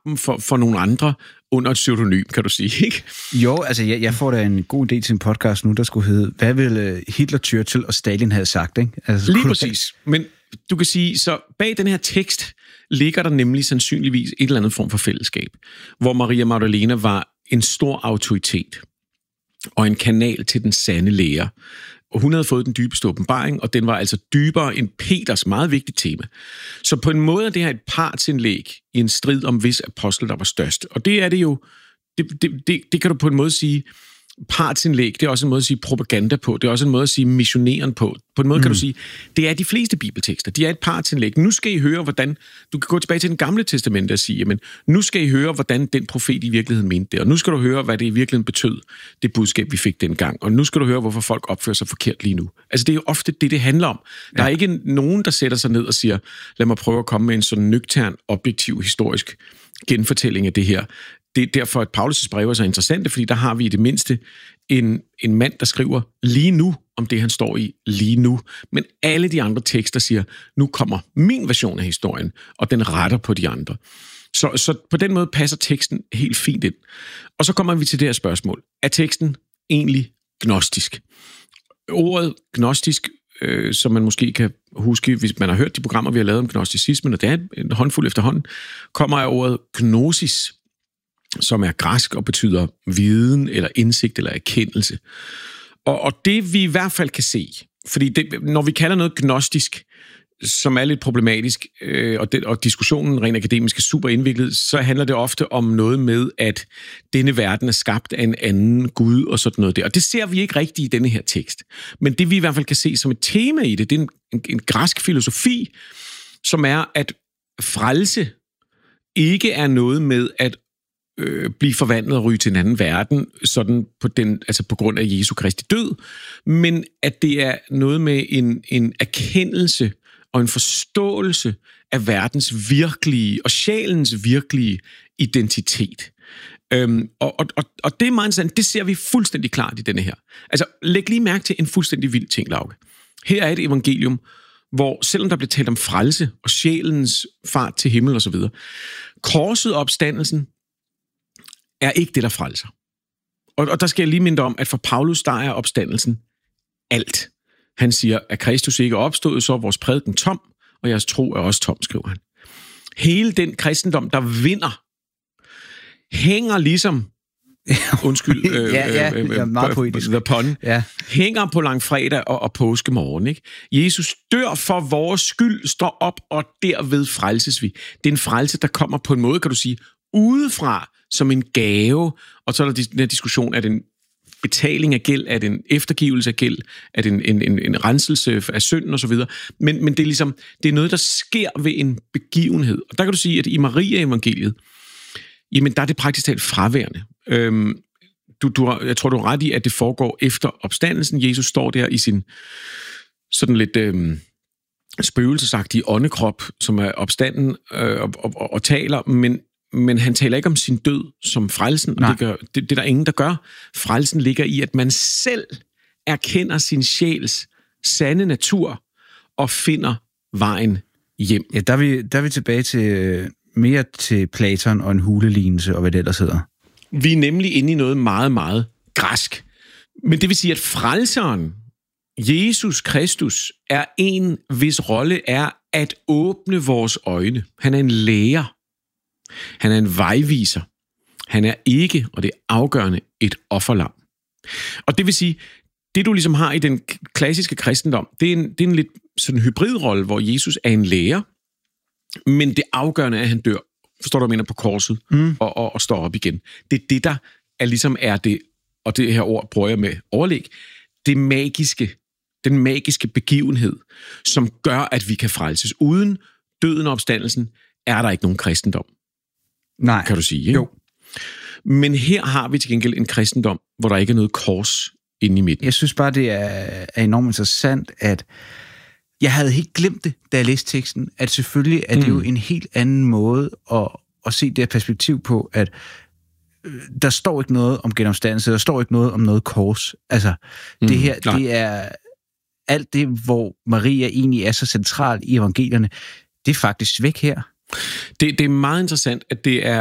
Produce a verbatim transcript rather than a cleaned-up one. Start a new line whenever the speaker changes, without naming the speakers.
dem for, for nogle andre under et pseudonym, kan du sige, ikke?
Jo, altså jeg, jeg får da en god idé til en podcast nu, der skulle hedde, hvad ville Hitler, Churchill og Stalin have sagt, ikke? Altså,
lige præcis. Men du kan sige, så bag den her tekst ligger der nemlig sandsynligvis et eller andet form for fællesskab, hvor Maria Magdalena var en stor autoritet og en kanal til den sande lære. Og hun havde fået den dybeste åbenbaring, og den var altså dybere end Peters meget vigtige tema. Så på en måde er det her et partsindlæg i en strid om, hvis apostel, der var størst. Og det er det jo, det, det, det, det kan du på en måde sige, partsindlæg, det er også en måde at sige propaganda på, det er også en måde at sige missioneren på. På en måde mm. kan du sige, det er de fleste bibeltekster, de er et partsindlæg. Nu skal I høre, hvordan, du kan gå tilbage til den gamle testamente og sige, jamen, nu skal I høre, hvordan den profet i virkeligheden mente det, og nu skal du høre, hvad det i virkeligheden betød, det budskab, vi fik dengang, og nu skal du høre, hvorfor folk opfører sig forkert lige nu. Altså, det er jo ofte det, det handler om. Der ja. er ikke nogen, der sætter sig ned og siger, lad mig prøve at komme med en sådan nøgtern, objektiv, historisk genfortælling af det her. Det er derfor, at Paulus' breve er så interessante, fordi der har vi i det mindste en, en mand, der skriver lige nu om det, han står i lige nu. Men alle de andre tekster siger, nu kommer min version af historien, og den retter på de andre. Så, så på den måde passer teksten helt fint ind. Og så kommer vi til det her spørgsmål. Er teksten egentlig gnostisk? Ordet gnostisk, øh, som man måske kan huske, hvis man har hørt de programmer, vi har lavet om gnosticismen, og det er en håndfuld efterhånden, kommer af ordet gnosis, som er græsk og betyder viden, eller indsigt, eller erkendelse. Og, og det vi i hvert fald kan se, fordi det, når vi kalder noget gnostisk, som er lidt problematisk, øh, og, det, og diskussionen rent akademisk er super indviklet, så handler det ofte om noget med, at denne verden er skabt af en anden Gud og sådan noget der. Og det ser vi ikke rigtigt i denne her tekst. Men det vi i hvert fald kan se som et tema i det, det er en, en, en græsk filosofi, som er, at frelse ikke er noget med at øh, blive forvandlet og ryge til en anden verden, sådan på, den, altså på grund af Jesu Kristi død, men at det er noget med en, en erkendelse og en forståelse af verdens virkelige og sjælens virkelige identitet. Øhm, og, og, og det er meget interessant. Det ser vi fuldstændig klart i denne her. Altså, læg lige mærke til en fuldstændig vild ting, Lauke. Her er et evangelium, hvor selvom der bliver talt om frelse og sjælens fart til himmel osv., korset og opstandelsen er ikke det, der frelser. Og, og der skal jeg lige minde om, at for Paulus, der er opstandelsen alt. Han siger, at Kristus ikke er opstået, så er vores prædiken tom, og jeres tro er også tom, skriver han. Hele den kristendom, der vinder, hænger ligesom, undskyld, øh,
ja, ja,
øh,
øh, meget poetisk.
The pun, ja. hænger på langfredag og, og påskemorgen. Ikke? Jesus dør for vores skyld, står op, og derved frelses vi. Det er en frelse, der kommer på en måde, kan du sige, udefra, som en gave, og så er der den her diskussion, er det en betaling af gæld, er det en eftergivelse af gæld, er det en, en, en, en renselse af synden osv., men, men det er ligesom, det er noget, der sker ved en begivenhed. Og der kan du sige, at i Maria-evangeliet, jamen der er det praktisk talt fraværende. Øhm, du, du, jeg tror, du har ret i, at det foregår efter opstandelsen. Jesus står der i sin sådan lidt øhm, spøgelsesagtige åndekrop, som er opstanden øh, og, og, og, og taler, men Men han taler ikke om sin død som frelsen, og det, gør, det, det er der ingen, der gør. Frelsen ligger i, at man selv erkender sin sjæls sande natur og finder vejen hjem.
Ja, der er vi, der er vi tilbage til mere til Platon og en hulelignelse og hvad det ellers hedder.
Vi er nemlig inde i noget meget, meget græsk. Men det vil sige, at frelseren, Jesus Kristus, er en, hvis rolle er at åbne vores øjne. Han er en lærer. Han er en vejviser. Han er ikke, og det er afgørende, et offerlam. Og det vil sige, det du ligesom har i den klassiske kristendom, det er en, det er en lidt sådan hybridrolle, hvor Jesus er en lærer, men det afgørende er, at han dør, forstår du, hvad jeg mener, på korset, mm. og, og, og står op igen. Det er det, der er ligesom er det, og det her ord bruger jeg med overlæg, det magiske, den magiske begivenhed, som gør, at vi kan frelses. Uden døden og opstandelsen er der ikke nogen kristendom.
Nej.
Kan du sige, ikke?
Jo.
Men her har vi til gengæld en kristendom, hvor der ikke er noget kors inde i midten.
Jeg synes bare, det er, er enormt interessant, at jeg havde helt glemt det, da jeg læste teksten, at selvfølgelig er det mm. jo en helt anden måde at, at se det her perspektiv på, at øh, der står ikke noget om genopstandelse, der står ikke noget om noget kors. Altså, mm. det her, Nej. det er alt det, hvor Maria egentlig er så central i evangelierne, det er faktisk væk her.
Det, det er meget interessant, at det er